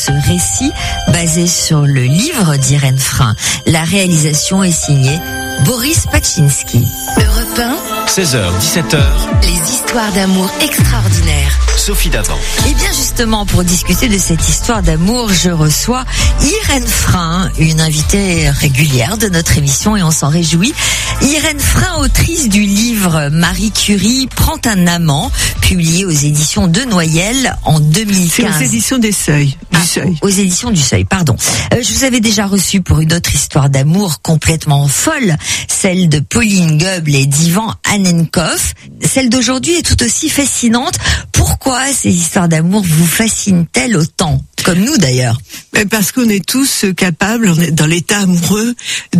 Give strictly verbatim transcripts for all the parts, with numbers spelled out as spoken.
Ce récit, basé sur le livre d'Irène Frein. La réalisation est signée Boris Paczynski. Europe un, seize heures dix-sept heures. Les histoires d'amour extraordinaires. Sophie Davant. Et bien justement, pour discuter de cette histoire d'amour, je reçois Irène Frein, une invitée régulière de notre émission et on s'en réjouit. Irène Frein, autrice du livre Marie Curie prend un amant, publié aux éditions de Noyelles en deux mille quinze. C'est aux éditions des Seuils. Du Ah, Seuil. Aux éditions du Seuil, pardon. Euh, je vous avais déjà reçu pour une autre histoire d'amour complètement folle, celle de Pauline Goebbels et d'Ivan Annenkov. Celle d'aujourd'hui est tout aussi fascinante. Pourquoi ces histoires d'amour vous fascinent-elles autant? Comme nous d'ailleurs. Parce qu'on est tous capables, on est dans l'état amoureux,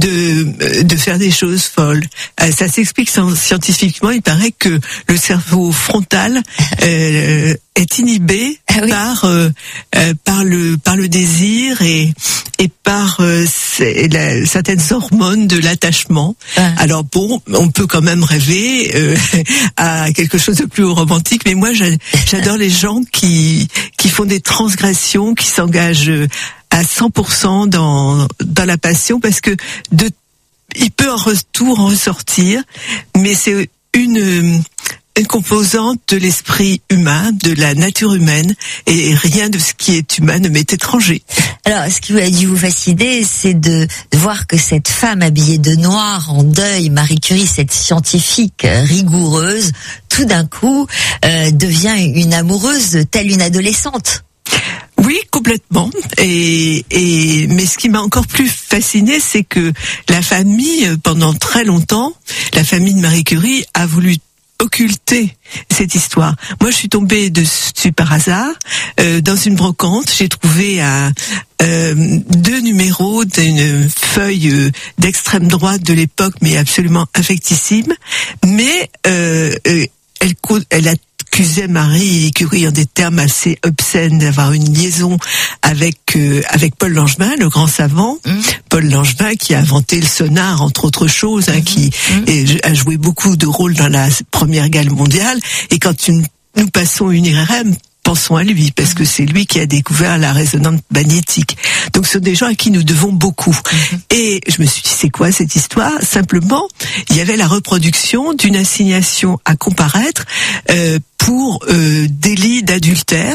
de de faire des choses folles. Euh, ça s'explique scientifiquement. Il paraît que le cerveau frontal euh, est inhibé ah oui. par euh, euh, par le par le désir et et par euh, la, certaines hormones de l'attachement. Ah. Alors bon, on peut quand même rêver euh, à quelque chose de plus romantique, mais moi j'adore les gens qui qui font des transgressions, qui s'engagent à cent pour cent dans dans la passion, parce que de il peut en retour en ressortir, mais c'est une une composante de l'esprit humain, de la nature humaine, et rien de ce qui est humain ne m'est étranger. Alors, ce qui a dû vous fasciner, c'est de, de voir que cette femme habillée de noir, en deuil, Marie Curie, cette scientifique rigoureuse, tout d'un coup, euh, devient une amoureuse, telle une adolescente. Oui, complètement. Et, et mais ce qui m'a encore plus fasciné, c'est que la famille, pendant très longtemps, la famille de Marie Curie a voulu occulter cette histoire. Moi, je suis tombée dessus par hasard euh, dans une brocante. J'ai trouvé un, euh, deux numéros d'une feuille euh, d'extrême droite de l'époque, mais absolument affectissime. Mais euh, euh, elle, elle a accusait Marie Curie en des termes assez obscènes d'avoir une liaison avec euh, avec Paul Langevin, le grand savant. Mmh. Paul Langevin qui a inventé le sonar, entre autres choses, hein, mmh. qui mmh. est, a joué beaucoup de rôles dans la Première Guerre mondiale. Et quand une, nous passons une I R M, pensons à lui, parce que c'est lui qui a découvert la résonance magnétique. Donc ce sont des gens à qui nous devons beaucoup. Mmh. Et je me suis dit, c'est quoi cette histoire? Simplement, il y avait la reproduction d'une assignation à comparaître euh, pour euh, délit d'adultère,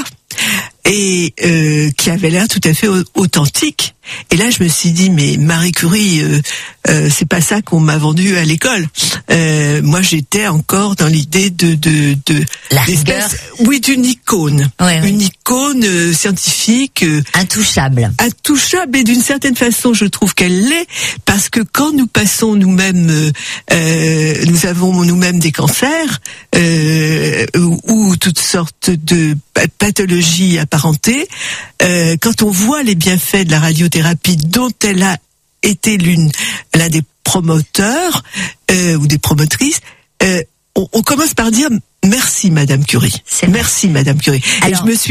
et euh, qui avait l'air tout à fait authentique. Et là, je me suis dit, mais Marie Curie, euh, euh, c'est pas ça qu'on m'a vendu à l'école. Euh, moi, j'étais encore dans l'idée de de de la rigueur. Oui, d'une icône, ouais, une oui. icône euh, scientifique, euh, intouchable, intouchable. Et d'une certaine façon, je trouve qu'elle l'est, parce que quand nous passons nous-mêmes, euh, euh, nous avons nous-mêmes des cancers euh, ou, ou toutes sortes de pathologies apparentées. Euh, quand on voit les bienfaits de la radiothérapie dont elle a été l'une, l'un des promoteurs euh, ou des promotrices, euh, on, on commence par dire merci Madame Curie. C'est merci Madame Curie. Alors, et je me suis